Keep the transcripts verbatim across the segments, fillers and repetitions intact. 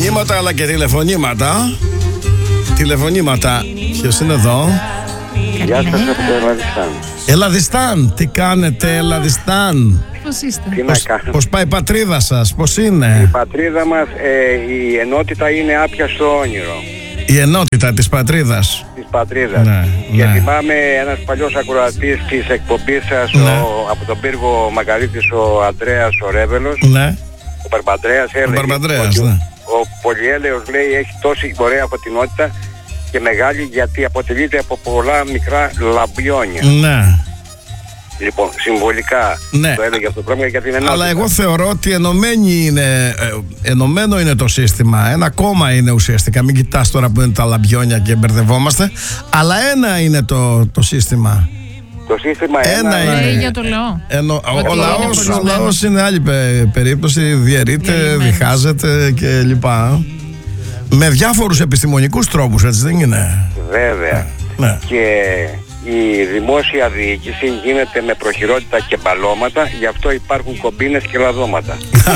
μηνύματα αλλά και τηλεφωνήματα. Τηλεφωνήματα. Ποιος είναι εδώ? Γεια σας από το Ελλαδιστάν. Ελλαδιστάν, τι κάνετε Ελλαδιστάν? Πώς είστε? Τι να Πώς, κάνουμε. πώς πάει η πατρίδα σας, πώς Η είναι? πατρίδα μας, ε, η ενότητα είναι άπιαστο όνειρο Η ενότητα της πατρίδας. της πατρίδας. Ναι, Και ναι. θυμάμαι ένας παλιός ακροατής της εκπομπής σας, Ναι. ο, από τον πύργο Μακαρίτης, ο Αντρέας ο Ρέβελος, Ναι, ο Μπαρμπαντρέας έλεγε Μπαρμπαντρέας, ότι ο- ναι. ο Πολυέλεος, λέει, έχει τόση ωραία αποτινότητα και μεγάλη, γιατί αποτελείται από πολλά μικρά λαμπιόνια. ναι. Λοιπόν, συμβολικά Ναι. το έλεγε αυτό το πράγμα για την ενότητα. Αλλά εγώ θεωρώ ότι ενωμένη είναι, ε, ενωμένο είναι το σύστημα. Ένα κόμμα είναι ουσιαστικά. Μην κοιτάς τώρα που είναι τα λαμπιόνια και μπερδευόμαστε. Αλλά ένα είναι το, το σύστημα. Το σύστημα Ένα ένα, είναι. Λέει για το λαό. Ενώ, ο, Ότι ο, είναι λαός, ο χωρισμένο. λαός είναι άλλη πε- περίπτωση. Διαιρείται, Διαλυμένος. διχάζεται και λοιπά. Με διάφορους επιστημονικούς τρόπους, έτσι δεν είναι? βέβαια. Ναι. Και η δημόσια διοίκηση γίνεται με προχειρότητα και μπαλώματα, γι' αυτό υπάρχουν κομπίνες και λαδώματα.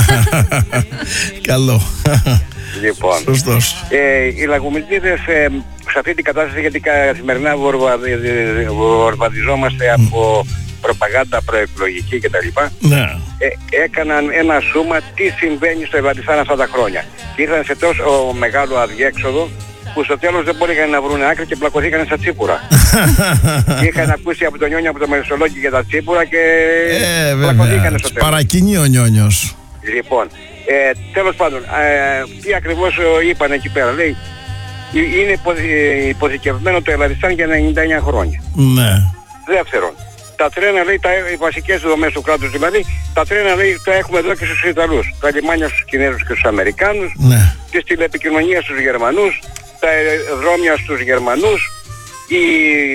Καλό. Λοιπόν, Σωστός. ε, οι λαγομετρίδες ε, σε αυτή την κατάσταση, γιατί καθημερινά βορβα- βορβαδιζόμαστε από προπαγάνδα προεκλογική κτλ. Ναι. Ε, έκαναν ένα σούμα τι συμβαίνει στο Ελλαδιστάν αυτά τα χρόνια. Και ήρθαν σε τόσο μεγάλο αδιέξοδο που στο τέλος δεν μπορούσαν να βρουν άκρη και πλακωθήκαν στα τσίπουρα. Και είχαν ακούσει από τον Νιόνιο, από το Μεσολόγιο για τα τσίπουρα και Ε, πλακωθήκαν βέβαια. στο τέλος. Παρακινεί ο Νιόνιος. Λοιπόν, ε, τέλος πάντων, ε, τι ακριβώς ε, είπαν εκεί πέρα. Λέει, ε, είναι υπο- ε, υποθηκευμένο το Ελλαδιστάν για ενενήντα εννέα χρόνια. Ναι. Δεύτερον, τα τρένα, λέει, τα, οι βασικές δομές του κράτους δηλαδή, τα τρένα, λέει, τα έχουμε εδώ και στους Ιταλούς. Τα λιμάνια στους Κινέζους και στους Αμερικάνους, Ναι. τις τηλεπικοινωνίες στους Γερμανούς, τα δρόμια στους Γερμανούς, η,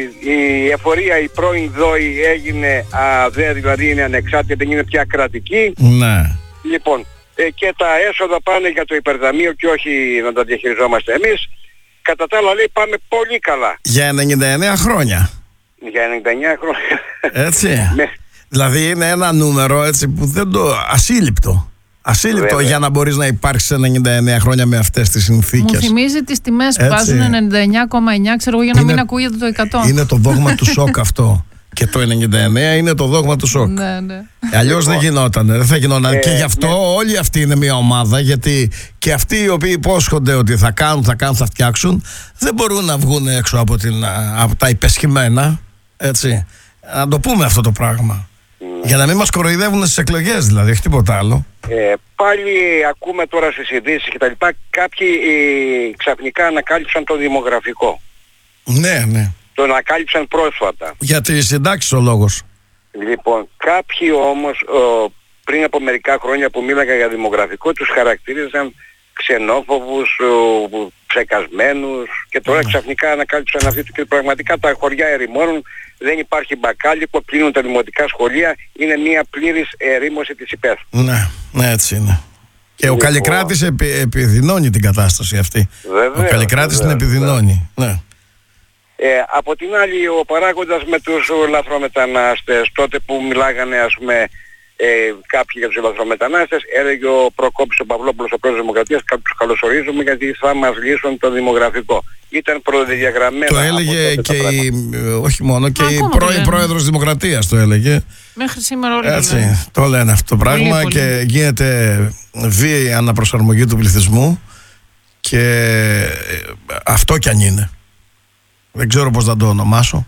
η εφορία, η πρώην ΔΟΗ έγινε ΑΔΕ, δηλαδή είναι ανεξάρτητη, δεν είναι πια κρατική. Ναι. Λοιπόν, ε, και τα έσοδα πάνε για το υπερταμείο και όχι να τα διαχειριζόμαστε εμείς. Κατά τα άλλα, λέει, πάμε πολύ καλά. Για ενενήντα εννέα χρόνια. Για ενενήντα εννέα χρόνια. Έτσι. Ναι. Δηλαδή είναι ένα νούμερο έτσι που δεν το... ασύλληπτο. Ασύλληπτο Βέβαια. για να μπορείς να υπάρξεις ενενήντα εννέα χρόνια με αυτές τις Μου συνθήκες. θυμίζει τις τιμές που Έτσι. βάζουν ενενήντα εννέα κόμμα εννέα, ξέρω εγώ, για να Είναι- μην ακούγεται το εκατό. Είναι το δόγμα του σοκ αυτό. Και το ενενήντα εννέα είναι το δόγμα του σοκ. Ναι, ναι. Αλλιώς δεν γινόταν. Δεν θα γινόταν. Ε, και γι' αυτό όλοι αυτοί είναι μια ομάδα. Γιατί και αυτοί οι οποίοι υπόσχονται ότι θα κάνουν, θα κάνουν, θα φτιάξουν, δεν μπορούν να βγουν έξω από, την, από τα υπεσχημένα. Έτσι. Να το πούμε αυτό το πράγμα. Για να μην μας κοροϊδεύουν στις εκλογές, δηλαδή, όχι τίποτα άλλο. Ε, πάλι ακούμε τώρα στις ειδήσεις και τα λοιπά, κάποιοι ε, ξαφνικά ανακάλυψαν το δημογραφικό. Ναι, ναι. Το ανακάλυψαν πρόσφατα. Για τις συντάξεις ο λόγος. Λοιπόν, κάποιοι όμως ο, πριν από μερικά χρόνια που μίλαγα για δημογραφικό, τους χαρακτήριζαν ξενόφοβους, ο, ψεκασμένους, και τώρα ξαφνικά ανακάλυψαν αυτή και πραγματικά τα χωριά ερημώνουν, δεν υπάρχει μπακάλικο, κλείνουν τα δημοτικά σχολεία, είναι μια πλήρης ερήμωση της υπαίθρου. Ναι, ναι, έτσι είναι. Και ο Λοιπόν. Καλλικράτης επι, επιδεινώνει την κατάσταση αυτή. Βεβαίως, Ο Καλλικράτης την βεβαίως, επιδεινώνει. Ναι. Ε, από την άλλη, ο παράγοντας με τους λαθρομετανάστες, τότε που μιλάγανε, ας πούμε, ε, κάποιοι για τους λαθρομετανάστες, έλεγε ο Προκόπης ο Παυλόπουλος, ο πρόεδρος Δημοκρατίας, κάποιους καλωσορίζουμε γιατί θα μας λύσουν το δημογραφικό. Ήταν προδιαγραμμένα. Το από έλεγε τότε και τα η, πράγματα. όχι μόνο, και Μα η ακόμα το πρώην λένε. πρόεδρος Δημοκρατίας το έλεγε. Μέχρι σήμερα όλοι το Έτσι, λένε. το λένε αυτό το πράγμα Πολύ, πολύ. και γίνεται βίαιη αναπροσαρμογή του πληθυσμού και ε, αυτό κι αν είναι. Δεν ξέρω πώς θα το ονομάσω.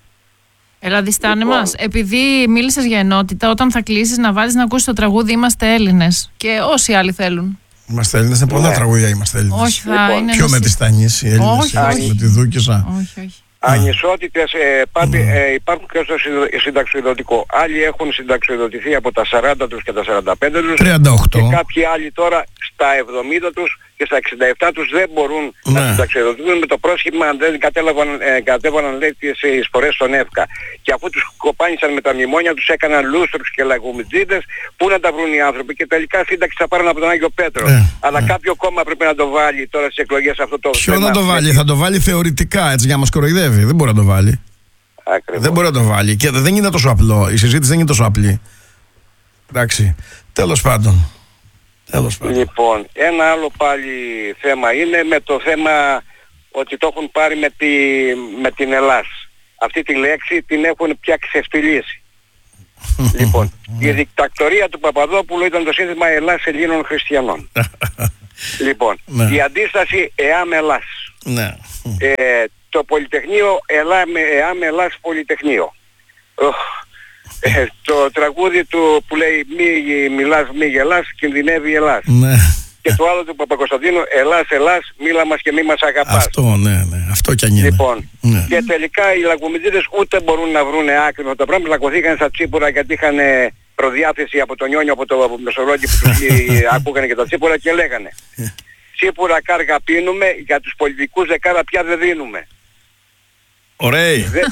Ελλαδιστάνε Λοιπόν. μας. Επειδή μίλησες για ενότητα, όταν θα κλείσεις να βάλεις να ακούσεις το τραγούδι «Είμαστε Έλληνες». Και όσοι άλλοι θέλουν. Είμαστε Έλληνες, είναι πολλά Ναι. τραγούδια είμαστε Έλληνες. Όχι, θα Λοιπόν, είναι. Πιο ένα με τις συ- Τανίες, οι Έλληνες, Όχι, εμείς όχι. με τη Δούκησα. Όχι, όχι. Ανισότητες ε, πάτε, ε, υπάρχουν και στο συντο- συνταξιοδοτικό. Άλλοι έχουν συνταξιοδοτηθεί από τα σαράντα τους και τα σαράντα πέντε τους τριάντα οκτώ. και κάποιοι άλλοι τώρα στα εβδομήντα τους και στα εξήντα επτά τους δεν μπορούν Ναι. να συνταξιοδοτηθούν με το πρόσχημα αν δεν κατέλαβαν, ε, κατέβαναν, λέει, τις ε, εισφορές στον ΕΦΚΑ. Και αφού τους κοπάνισαν με τα μνημόνια, τους έκαναν λούστρους και λαγουμιτζίδες, πού να τα βρουν οι άνθρωποι, και τελικά σύνταξη θα πάρουν από τον Άγιο Πέτρο. Ε, Αλλά ε. κάποιο κόμμα πρέπει να το βάλει τώρα στις εκλογές αυτό το Ποιο θέμα. να το βάλει, θα το βάλει θεωρητικά έτσι για να μας κοροϊδεύει. Δεν μπορεί να το βάλει. Ακριβώς. Δεν μπορεί να το βάλει. Και δεν είναι τόσο απλό. Η συζήτηση δεν είναι τόσο απλή. Εντάξει. Τέλος πάντων. Τέλος πάντων. Λοιπόν, ένα άλλο πάλι θέμα είναι με το θέμα ότι το έχουν πάρει με, τη, με την Ελλάς. Αυτή τη λέξη την έχουν πια ξεφτυλίσει. Λοιπόν, η δικτακτορία του Παπαδόπουλου ήταν το σύνθημα Ελλάς Ελλήνων Χριστιανών. Λοιπόν, Ναι. η αντίσταση ΕΑΜ Ελλάς. Ναι. Ε, το Πολυτεχνείο ΕΑΜ, ΕΑΜ Ελλάς Πολυτεχνείο. Οχ, ε, το τραγούδι του που λέει μη μιλάς μη γελάς, κινδυνεύει η Ελλάς. Ναι. Και το άλλο του Παπακοσταντίνου, Ελλάς, Ελλάς, μίλα μας και μη μας αγαπάς. Αυτό, ναι, ναι. Αυτό κι αν είναι. Λοιπόν, Ναι. και τελικά οι λαγομητζίδες ούτε μπορούν να βρουν άκρη με τα πράγματα, λακωθήκαν στα τσίπουρα γιατί είχαν προδιάθεση από τον Νιόνιο, από το Μεσολόγγι που τους ακούγανε και τα τσίπουρα και λέγανε τσίπουρα κάργα πίνουμε, για τους πολιτικούς δεκάρα πια δεν δίνουμε. Ωραίοι. Δεν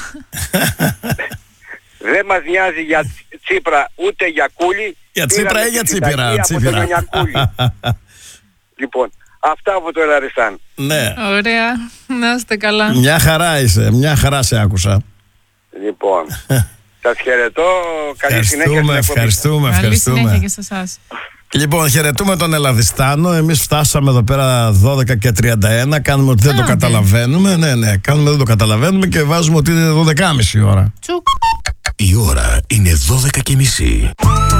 δε μας νοιάζει για Τσίπρα ούτε για Κούλι. Για Τσίπρα Πήραμε ή για τη Τσίπρα. συνταγή από τον Τσίπρα. Ιωνιακούλη. Λοιπόν, αυτά από το Ελαριστάν. Ναι. Ωραία. Να είστε καλά. Μια χαρά είσαι. Μια χαρά σε άκουσα. Λοιπόν, σας χαιρετώ. Καλή συνέχεια στην Ευχαριστούμε, εκπομπή. ευχαριστούμε, Καλή συνέχεια ευχαριστούμε. και σε εσάς. Λοιπόν, χαιρετούμε τον Ελλαδιστάνο. Εμείς φτάσαμε εδώ πέρα δώδεκα και τριάντα ένα. Κάνουμε ότι δεν Α, το ναι. καταλαβαίνουμε. Ναι, ναι, κάνουμε ότι δεν το καταλαβαίνουμε και βάζουμε ότι είναι δώδεκα και μισή ώρα. Τσουκ. Η ώρα είναι δώδεκα και μισή.